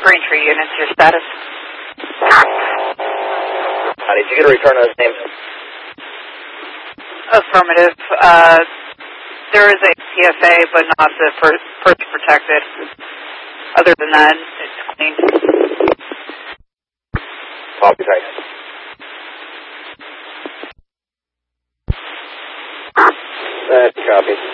Braintree units, your status? Did you get a return on his name? Affirmative. There is a PFA, but not the first protected. Other than that, it's clean. Copy, thanks. Copy.